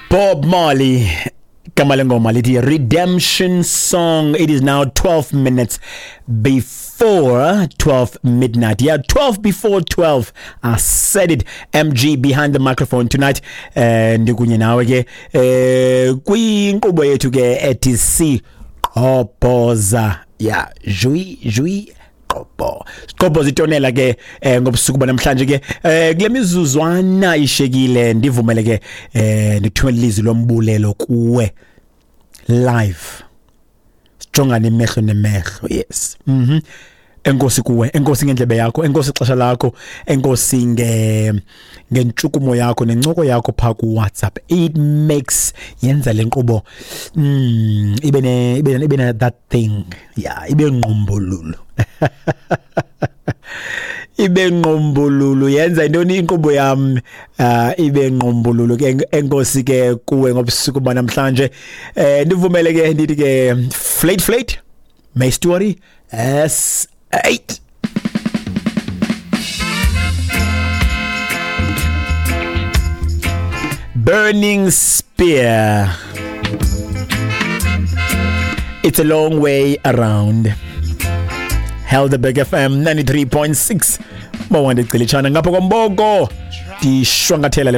Bob Marley, Kamalengoma, the Redemption Song. It is now 12 minutes before 12 midnight. Yeah, 12 before 12. I said it. MG behind the microphone tonight. Ndikunye nawe ke kwinkqubo yethu ke ethi si Qoboza. Yeah, jui Qobo zitonela ke ngobusuku banamhlanje ke kule mizuzwana ishekile ndivumele ke ndithumele izwi lombulelo kuwe live sijongana imehlo nemehlo. Yes. Enkosi kuwe, enkosi ngendlebe yakho, enkosi ixesha lakho, enkosi ngentshukumo yakho nencoko yakho pha ku WhatsApp. It makes yenza lenkqubo ibe that thing. Yeah, ibe ngqumbululu. Ibe ngqumbululu yenza intoni inkqubo yami ibe ngqumbululu ke enkosi ke kuwe ngobusuku banamhlanje. Ndivumele ke ndithi ke flate my story S8. Burning Spear. It's a long way around. Helderberg FM 93.6. Mawande cilichana ngapho komboko. Di shwangathela